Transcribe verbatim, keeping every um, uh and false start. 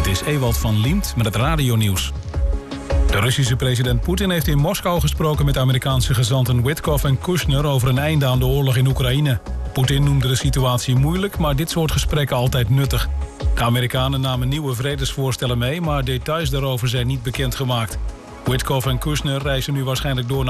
is Ewald van Liemt met het radionieuws. De Russische president Poetin heeft in Moskou gesproken met Amerikaanse gezanten Witkoff en Kushner over een einde aan de oorlog in Oekraïne. Poetin noemde de situatie moeilijk, maar dit soort gesprekken altijd nuttig. De Amerikanen namen nieuwe vredesvoorstellen mee, maar details daarover zijn niet bekendgemaakt. Witkoff en Kushner reizen nu waarschijnlijk door naar